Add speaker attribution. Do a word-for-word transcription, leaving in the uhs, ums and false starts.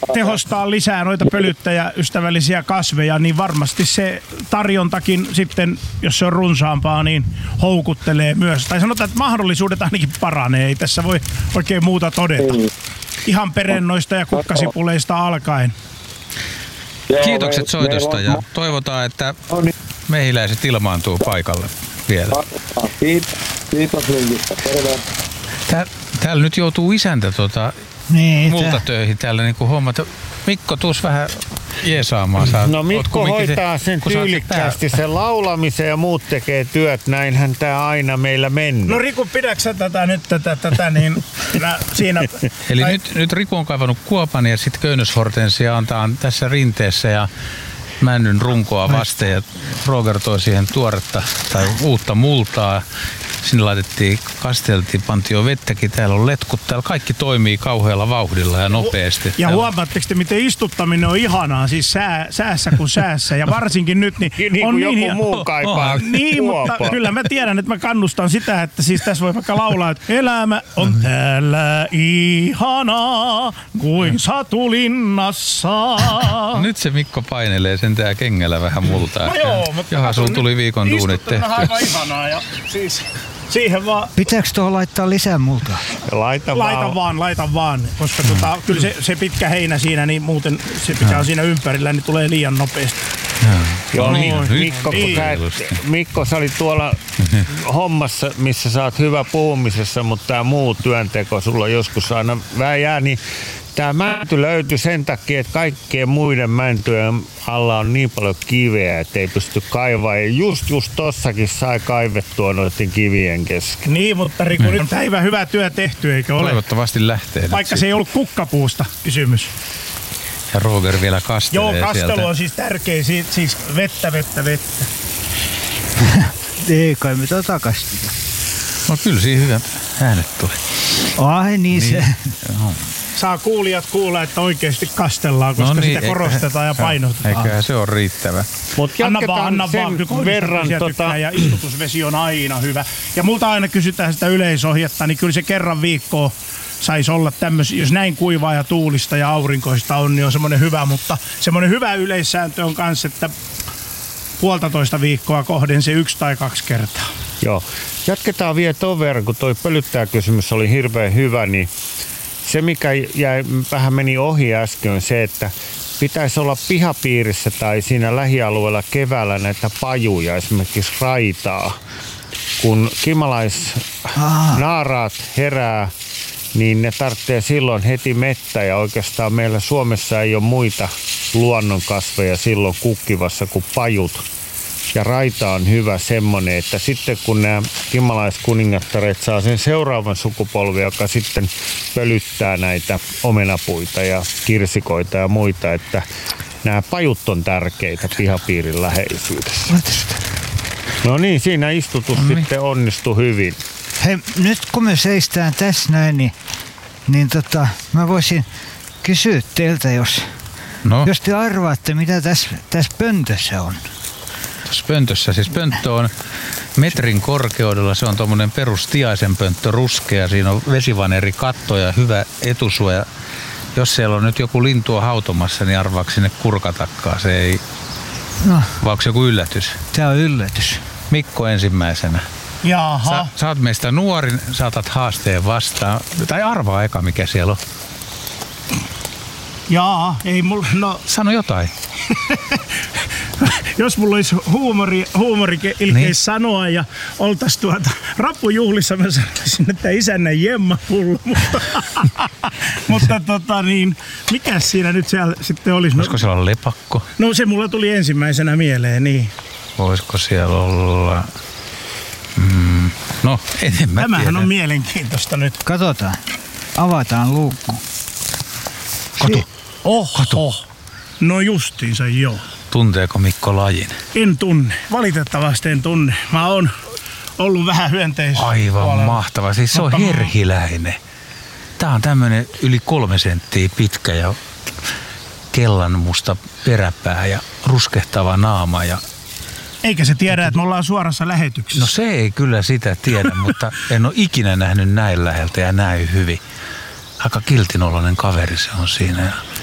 Speaker 1: tehostaa lisää noita pölyttäjäystävällisiä kasveja, niin varmasti se tarjontakin sitten, jos se on runsaampaa, niin houkuttelee myös. Tai sanotaan, että mahdollisuudet ainakin paranee. Ei tässä voi oikein muuta todeta. Ihan perennoista ja kukkasipuleista alkaen.
Speaker 2: Kiitokset soitosta ja toivotaan, että mehiläiset ilmaantuu paikalle vielä.
Speaker 3: Kiitos linkistä. Terve.
Speaker 2: Tää, täällä nyt joutuu isäntä tota,
Speaker 4: niin,
Speaker 2: multa töihin täällä niin hommat. Mikko, tuus vähän jeesaamaan. Sä,
Speaker 4: no Mikko hoitaa se, sen tyylikkäästi, sen laulamisen ja muut tekee työt. Näinhän tää aina meillä mennyt.
Speaker 1: No Riku, pidäksä tätä nyt tätä, tätä niin mä siinä...
Speaker 2: Eli tai... nyt, nyt Riku on kaivannut kuopan ja sitten köynnöshortensia antaa tässä rinteessä ja männyn runkoa vasten ja Roger toi siihen tuoretta tai uutta multaa. Sinne laitettiin, kasteltiin, pantiin jo vettäkin. Täällä on letkut. Täällä kaikki toimii kauhealla vauhdilla ja nopeasti.
Speaker 1: Ja huomaatteko te, miten istuttaminen on ihanaa, siis sää, säässä kuin säässä. Ja varsinkin nyt, niin,
Speaker 4: niin
Speaker 1: on
Speaker 4: joku
Speaker 1: niin
Speaker 4: muu kaipaa.
Speaker 1: Niin, mutta kyllä mä tiedän, että mä kannustan sitä, että siis tässä voi vaikka laulaa, että elämä on täällä ihanaa kuin satulinnassa.
Speaker 2: Nyt se Mikko painelee sen tää kengällä vähän multaa.
Speaker 1: No joo, mutta
Speaker 2: jaha, sulla tuli viikon duunit tehty.
Speaker 1: Aivan ihanaa ja siis... Siihen vaan...
Speaker 4: Pitääkö tuohon laittaa lisää multaa?
Speaker 1: Laita, laita vaan. vaan, laita vaan. Koska mm. tota, kyllä se, se pitkä heinä siinä, niin muuten se pitää mm. siinä ympärillä, niin tulee liian nopeasti.
Speaker 4: Mm. Joo,
Speaker 1: no,
Speaker 4: Mikko, Mikko, niin. sä, Mikko, sä olit tuolla hommassa, missä sä oot hyvä puhumisessa, mutta tää muu työnteko sulla joskus aina väjää, niin tää mänty löytyi sen takia, että kaikkien muiden mäntyjen alla on niin paljon kiveä, että ei pysty kaivaa. Ja just just tossakin sai kaivettua noiden kivien kesken.
Speaker 1: Niin, mutta Riku, nyt on päivä hyvä työ tehty, eikö ole?
Speaker 2: Toivottavasti lähtee.
Speaker 1: Vaikka se ei ollut kukkapuusta kysymys.
Speaker 2: Ja Roger vielä kastelee.
Speaker 1: Joo, kastelu
Speaker 2: sieltä.
Speaker 1: On siis tärkeä, siis vettä, vettä, vettä.
Speaker 4: Ei kai me tota kastella.
Speaker 2: No kyllä siinä hyvä äänet tuli.
Speaker 4: Ai niin, niin. se.
Speaker 1: Saa kuulijat kuulla, että oikeasti kastellaan, koska no niin, sitä korostetaan ja painotetaan.
Speaker 2: Eiköhän se on riittävä.
Speaker 1: Mutta anna vaan, anna vaan. Kyllä verran tota... ja istutusvesi on aina hyvä. Ja multa aina kysytään sitä yleisohjetta, niin kyllä se kerran viikkoa saisi olla tämmöisiä, jos näin kuivaa ja tuulista ja aurinkoista on, niin on semmoinen hyvä, mutta semmoinen hyvä yleissääntö on kanssa, että puolitoista viikkoa kohden se yksi tai kaksi kertaa.
Speaker 4: Joo. Jatketaan vielä ton verran, kun toi pölyttäjäkysymys oli hirveän hyvä, niin se, mikä jäi, vähän meni ohi äsken, on se, että pitäisi olla pihapiirissä tai siinä lähialueella keväällä näitä pajuja, esimerkiksi raitaa. Kun kimalaisnaaraat herää, niin ne tarvitsee silloin heti mettä ja oikeastaan meillä Suomessa ei ole muita luonnonkasveja silloin kukkivassa kuin pajut. Ja raita on hyvä semmonen, että sitten kun nämä kimalaiskuningattaret saa sen seuraavan sukupolven, joka sitten pölyttää näitä omenapuita ja kirsikoita ja muita, että nämä pajut on tärkeitä pihapiirin läheisyydessä. No niin, siinä istutus no niin. sitten onnistui hyvin.
Speaker 5: Hei, nyt kun me seistään tässä näin, niin, niin tota, mä voisin kysyä teiltä, jos, no. jos te arvaatte, mitä tässä, tässä pöntössä on.
Speaker 2: Tässä pöntössä, siis pönttö on metrin korkeudella, se on tuommoinen perustiaisen pönttö, ruskea, siinä on vesivaneri katto ja hyvä etusuoja. Jos siellä on nyt joku lintua hautomassa, niin arvaako sinne kurkatakkaa, se ei, no. vai onko se joku yllätys?
Speaker 5: Tää on yllätys.
Speaker 2: Mikko ensimmäisenä.
Speaker 1: Jaha.
Speaker 2: Sä, sä oot meistä nuorin, saatat haasteen vastaan. Tai arvaa eka, mikä siellä on.
Speaker 1: Jaa, ei mulla, no...
Speaker 2: Sano jotain.
Speaker 1: Jos mulla olisi huumori, huumori ilkeis niin. sanoa ja oltais tuota rappujuhlissa, mä sanoisin, että isännän jemmapullo, mutta, mutta tota niin, mikäs siinä nyt siellä sitten olisi?
Speaker 2: Voisiko siellä olla lepakko?
Speaker 1: No se mulla tuli ensimmäisenä mieleen, niin.
Speaker 2: Voisiko siellä olla... Mm, no, en mä
Speaker 1: Tämähän
Speaker 2: tiedä.
Speaker 1: on mielenkiintoista nyt.
Speaker 5: Katsotaan. Avataan luukku.
Speaker 2: Katu. Si-
Speaker 1: Oho. Katu. No justiinsa joo.
Speaker 2: Tunteeko Mikko lajin?
Speaker 1: En tunne. Valitettavasti en tunne. Mä oon ollut vähän hyönteis.
Speaker 2: Aivan puolella. Mahtava. Siis se on herhiläinen. Tää on tämmönen yli kolme senttiä pitkä ja kellanmusta peräpää ja ruskehtava naama. Ja...
Speaker 1: Eikä se tiedä, että me ollaan suorassa lähetyksessä.
Speaker 2: No se ei kyllä sitä tiedä, mutta en ole ikinä nähnyt näin läheltä ja näin hyvin. Aika kiltinoloinen kaveri se on siinä.